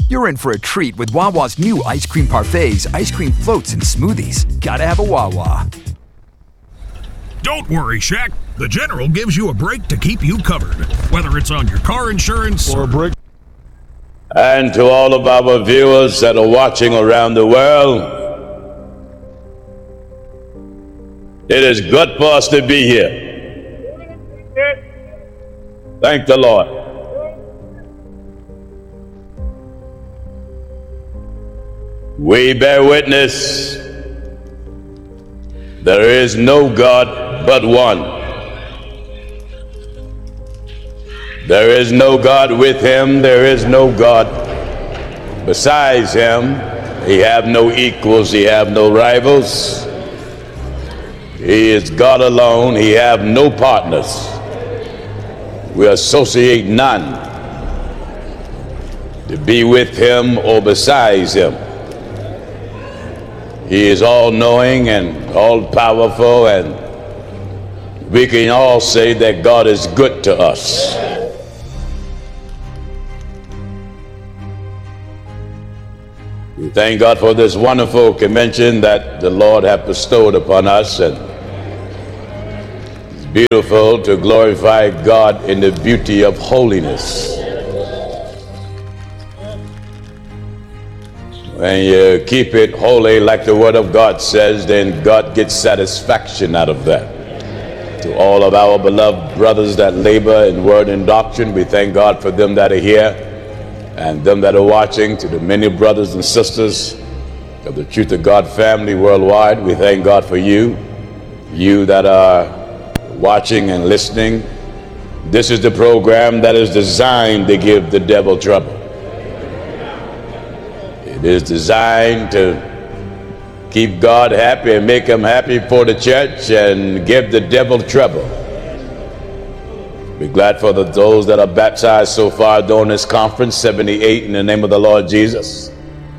You're in for a treat with Wawa's new ice cream parfaits, ice cream floats, and smoothies. Gotta have a Wawa. Don't worry, Shaq. The General gives you a break to keep you covered, whether it's on your car insurance or a break. And to all of our viewers that are watching around the world, it is good for us to be here. Thank the Lord. We bear witness there is no God but one. There is no God with him. There is no God besides him. He have no equals. He have no rivals. He is God alone. He have no partners. We associate none to be with him or besides him. He is all-knowing and all-powerful, and we can all say that God is good to us. We thank God for this wonderful convention that the Lord has bestowed upon us, and it's beautiful to glorify God in the beauty of holiness. When you keep it holy like the Word of God says, then God gets satisfaction out of that. To all of our beloved brothers that labor in word and doctrine, we thank God for them that are here and them that are watching. To the many brothers and sisters of the Truth of God family worldwide, we thank God for you. You that are watching and listening. This is the program that is designed to give the devil trouble. It is designed to keep God happy and make him happy for the church and give the devil trouble. We're glad for those that are baptized so far during this conference, 78 in the name of the Lord Jesus.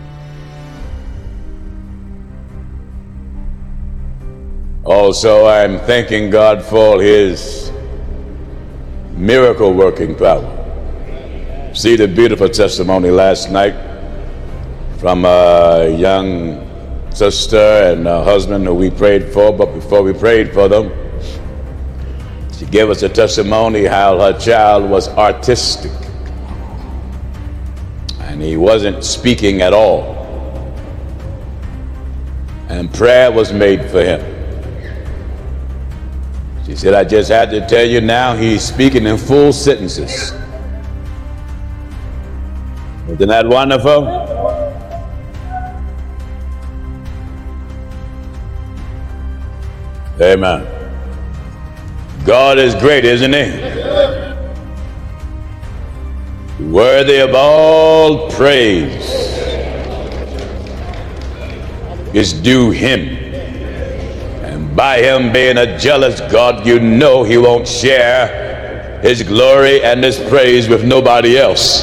Also, I'm thanking God for his miracle working power. See the beautiful testimony last night from a young sister and her husband who we prayed for, but before we prayed for them, she gave us a testimony how her child was artistic and he wasn't speaking at all, and prayer was made for him. She said, I just had to tell you now he's speaking in full sentences. Isn't that wonderful? Amen. God is great, isn't he? Worthy of all praise is due him. And by him being a jealous God, you know he won't share his glory and his praise with nobody else.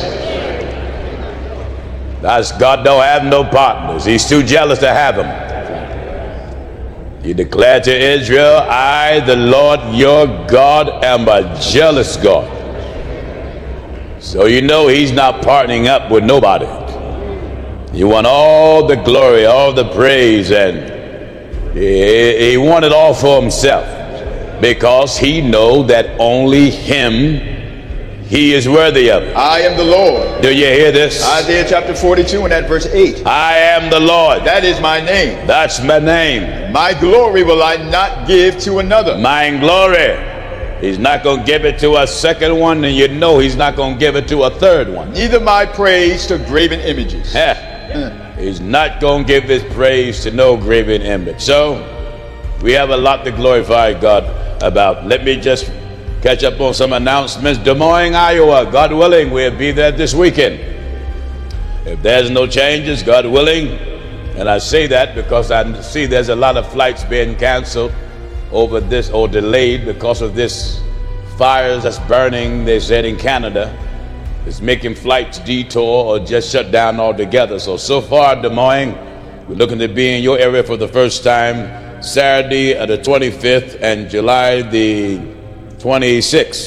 That's God don't have no partners. He's too jealous to have them. He declared to Israel, I, the Lord your God, am a jealous God. So you know he's not partnering up with nobody. He want all the glory, all the praise, and he wanted all for himself because he know that only him he is worthy of it. I am the Lord. Do you hear this? Isaiah chapter 42 and at verse 8. I am the Lord. That is my name. That's my name. My glory will I not give to another. My glory. He's not going to give it to a second one, and you know he's not going to give it to a third one. Neither my praise to graven images. He's not going to give his praise to no graven image. So we have a lot to glorify God about. Let me just catch up on some announcements. Des Moines, Iowa, God willing, we'll be there this weekend. If there's no changes, God willing, and I say that because I see there's a lot of flights being canceled over this or delayed because of this fires that's burning, they said, in Canada. It's making flights detour or just shut down altogether. So far, Des Moines, we're looking to be in your area for the first time Saturday the 25th and July the 26th.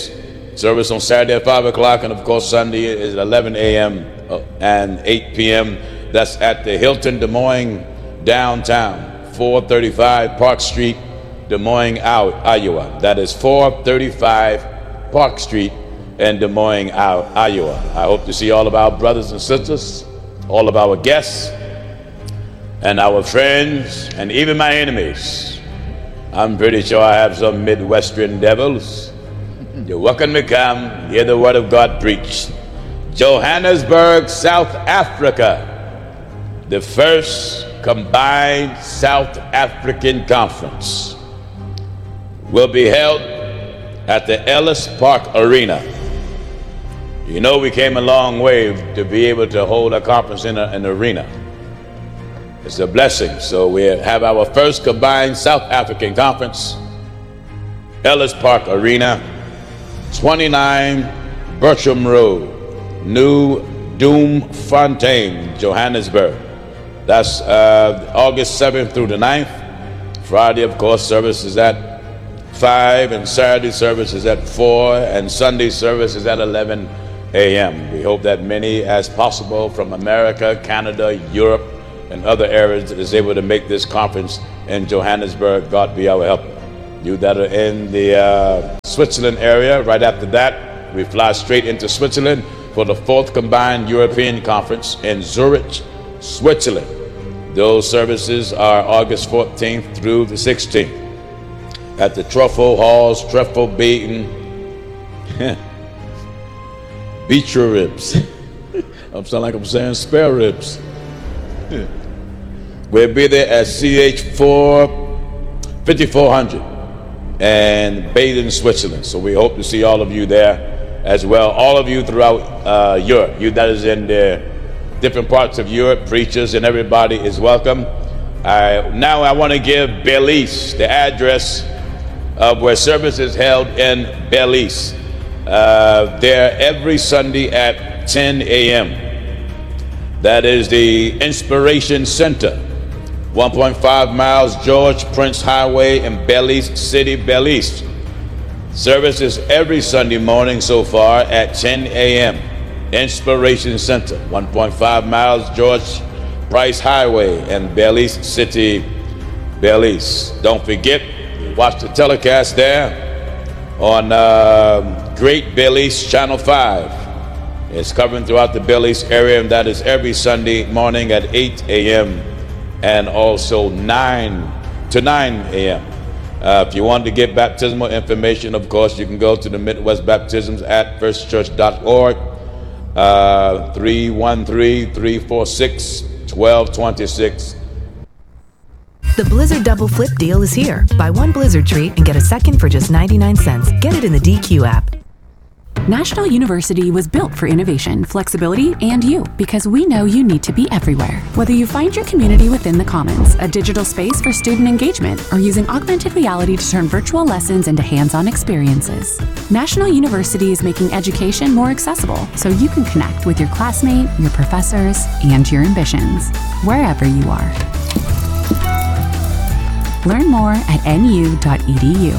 Service on Saturday at 5 o'clock, and of course Sunday is at 11 a.m. and 8 p.m. That's at the Hilton Des Moines downtown, 435 Park Street, Des Moines, Iowa. That is 435 Park Street in Des Moines, Iowa. I hope to see all of our brothers and sisters, all of our guests, and our friends, and even my enemies. I'm pretty sure I have some Midwestern devils. You're welcome to come, hear the word of God preached. Johannesburg, South Africa, the first combined South African conference will be held at the Ellis Park Arena. You know, we came a long way to be able to hold a conference in an arena. It's a blessing. So we have our first combined South African conference, Ellis Park Arena, 29 Bertram Road, New Doomfontein, Johannesburg. That's August 7th through the 9th. Friday, of course, service is at 5, and Saturday service is at 4, and Sunday service is at 11 a.m. We hope that many as possible from America, Canada, Europe, and other areas is able to make this conference in Johannesburg. God be our helper. You that are in the Switzerland area, right after that, we fly straight into Switzerland for the 4th Combined European Conference in Zurich, Switzerland. Those services are August 14th through the 16th at the Truffle Halls, Truffle Beaton, Beecher Ribs. I'm sounding like I'm saying spare ribs. We'll be there at CH4 5400 and Baden, Switzerland. So we hope to see all of you there as well. All of you throughout Europe. You that is in the different parts of Europe, preachers and everybody is welcome. Now I want to give Belize the address of where service is held in Belize. They're every Sunday at 10 a.m. That is the Inspiration Center, 1.5 miles George Prince Highway in Belize City, Belize. Service is every Sunday morning so far at 10 a.m. Inspiration Center, 1.5 miles George Price Highway in Belize City, Belize. Don't forget, watch the telecast there on Great Belize Channel 5. It's covering throughout the Belize area, and that is every Sunday morning at 8 a.m. and also 9 to 9 a.m. If you want to get baptismal information, of course, you can go to the Midwest Baptisms at firstchurch.org, 313-346-1226. The Blizzard Double Flip deal is here. Buy one Blizzard treat and get a second for just 99 cents. Get it in the DQ app. National University was built for innovation, flexibility, and you, because we know you need to be everywhere. Whether you find your community within the Commons, a digital space for student engagement, or using augmented reality to turn virtual lessons into hands-on experiences, National University is making education more accessible so you can connect with your classmate, your professors, and your ambitions, wherever you are. Learn more at nu.edu.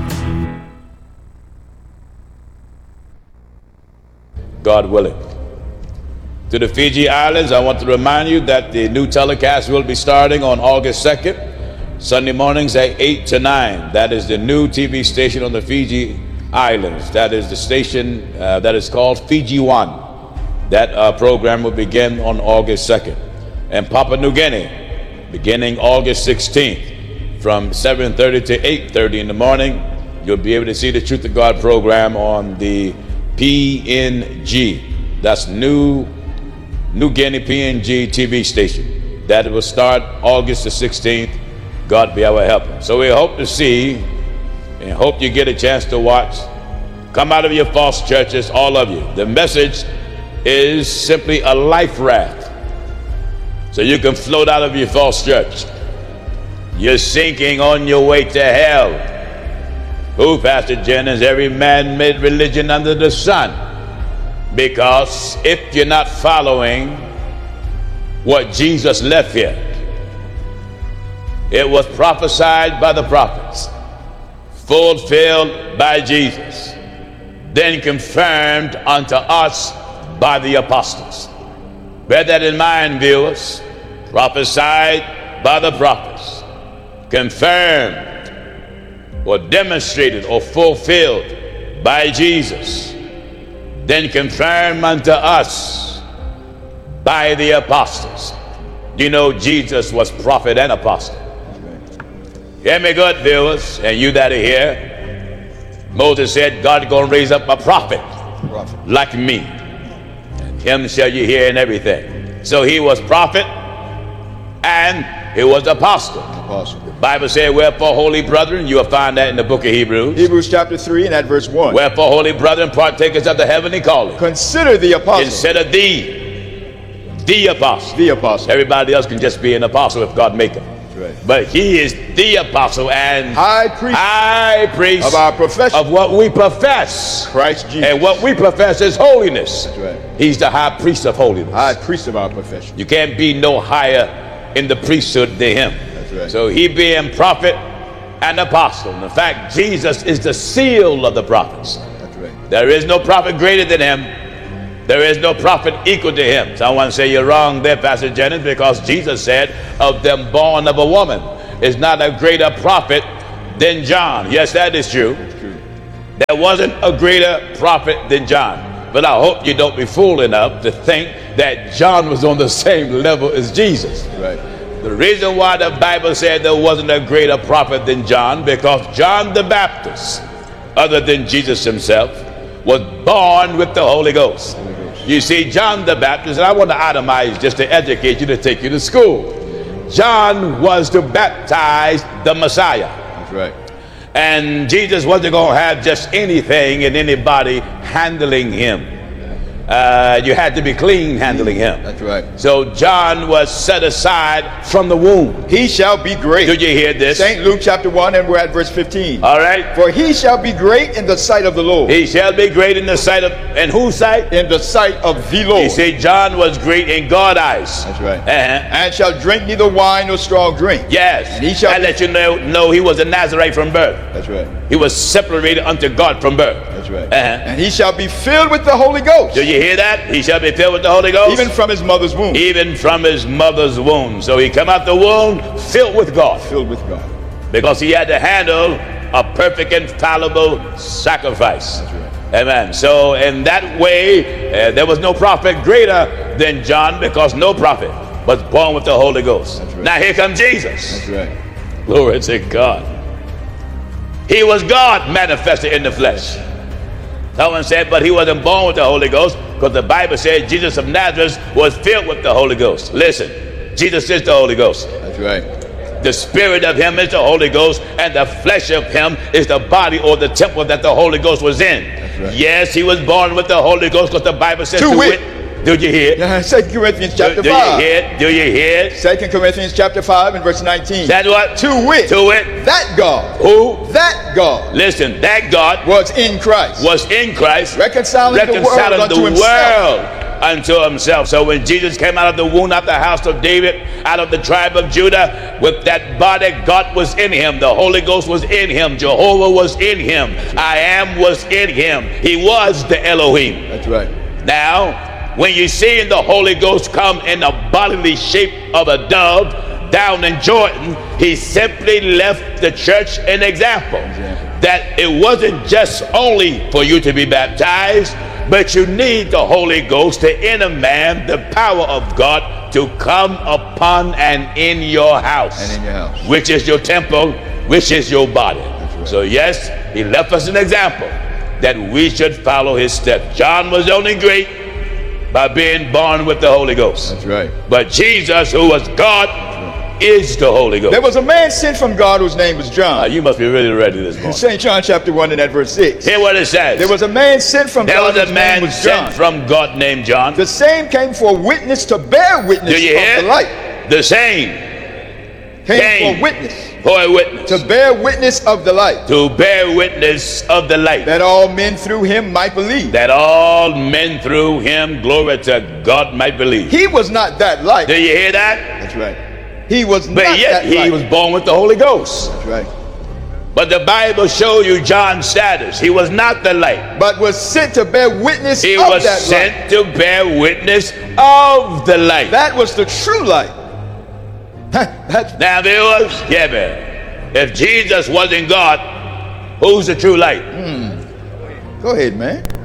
God willing. To the Fiji Islands, I want to remind you that the new telecast will be starting on August 2nd, Sunday mornings at 8 to 9. That is the new TV station on the Fiji Islands. That is the station that is called Fiji One. That program will begin on August 2nd. And Papua New Guinea, beginning August 16th, from 7:30 to 8:30 in the morning, you'll be able to see the Truth of God program on the PNG. That's New Guinea PNG TV station. That will start August the 16th. God be our helper. So we hope to see and hope you get a chance to watch. Come out of your false churches, all of you. The message is simply a life raft, so you can float out of your false church. You're sinking on your way to hell. Who, Pastor Jennings? Every man-made religion under the sun. Because if you're not following what Jesus left here, it was prophesied by the prophets, fulfilled by Jesus. then confirmed unto us by the apostles. Bear that in mind, viewers. Prophesied by the prophets, confirmed or demonstrated or fulfilled by Jesus, then confirmed unto us by the apostles. You know, Jesus was prophet and apostle. Hear me good, viewers, and you that are here. Moses said, God gonna raise up a prophet like me, and him shall you hear in everything. So he was prophet and he was apostle. The Bible said, wherefore, holy brethren, you will find that in the book of Hebrews. Hebrews chapter 3 and at verse 1. Wherefore, holy brethren, partakers of the heavenly calling, consider the apostle. Consider the apostle. The apostle. Everybody else can just be an apostle if God make him. Right. But he is the apostle and high priest of our profession, of what we profess, Christ Jesus. And what we profess is holiness. That's right. He's the high priest of holiness. High priest of our profession. You can't be no higher in the priesthood than him. That's right. So he being prophet and apostle. In fact, Jesus is the seal of the prophets. That's right. There is no prophet greater than him. There is no prophet equal to him. Someone say you're wrong there, Pastor Jennings, because Jesus said, of them born of a woman is not a greater prophet than John. Yes, that is true. That's true. There wasn't a greater prophet than John. But I hope you don't be fool enough to think that John was on the same level as Jesus. Right. The reason why the Bible said there wasn't a greater prophet than John, because John the Baptist, other than Jesus himself, was born with the Holy Ghost. You see, John the Baptist, and I want to itemize just to educate you, to take you to school. John was to baptize the Messiah. That's right. And Jesus wasn't going to have just anything and anybody handling him. You had to be clean handling him. That's right. So John was set aside from the womb. He shall be great. Did you hear this? St. Luke chapter 1 and we're at verse 15. All right. For he shall be great in the sight of the Lord. He shall be great in the sight of, and whose sight? In the sight of the Lord. You see, John was great in God's eyes. That's right. Uh-huh. And shall drink neither wine nor strong drink. Yes. And he shall I let you know he was a Nazarite from birth. That's right. He was separated unto God from birth. That's right. Uh-huh. And he shall be filled with the Holy Ghost. Do you hear that? He shall be filled with the Holy Ghost. Even from his mother's womb. Even from his mother's womb. So he come out the womb filled with God. Filled with God. Because he had to handle a perfect, infallible sacrifice. That's right. Amen. So in that way, there was no prophet greater than John, because no prophet was born with the Holy Ghost. That's right. Now here comes Jesus. That's right. Glory to God. He was God manifested in the flesh. Someone said, but he wasn't born with the Holy Ghost, because the Bible said Jesus of Nazareth was filled with the Holy Ghost. Listen, Jesus is the Holy Ghost. That's right. The spirit of him is the Holy Ghost, and the flesh of him is the body or the temple that the Holy Ghost was in. That's right. Yes, he was born with the Holy Ghost, because the Bible says To wit. Did you hear it? Yeah, 2 Corinthians chapter 5. Do you hear it? Do you hear it? 2 Corinthians chapter 5 and verse 19. That what? To wit. To it. That God. Who? That God. Listen, that God Was in Christ. was in Christ, Reconciling the world unto himself. unto himself. So when Jesus came out of the womb, out the house of David, out of the tribe of Judah, with that body, God was in him. The Holy Ghost was in him. Jehovah was in him. I am was in him. He was the Elohim. That's right. Now, when you see the Holy Ghost come in the bodily shape of a dove down in Jordan, he simply left the church an example that it wasn't just only for you to be baptized, but you need the Holy Ghost to enter man, the power of God to come upon and in your house. And in your house. Which is your temple, which is your body. right. So yes, he left us an example that we should follow his steps. John was only great by being born with the Holy Ghost. That's right. But Jesus, who was God, is the Holy Ghost. There was a man sent from God whose name was John. You must be really ready this morning. St. John chapter 1 and at verse 6. Hear what it says. There was a man sent from There God was a whose man name was John. sent from God named John. The same came for witness to bear witness Do you hear? of the light. The same Came for witness. For a witness. To bear witness of the light. To bear witness of the light. That all men through him might believe. That all men through him, glory to God, might believe. He was not that light. Do you hear that? That's right. He was But not yet that light. he was born with the Holy Ghost. That's right. But the Bible shows you John's status. He was not the light, but was sent to bear witness he of was that sent light. to bear witness of the light. That was the true light. That's Now viewers, yeah, man. If Jesus wasn't God, who's the true light? Go ahead, man.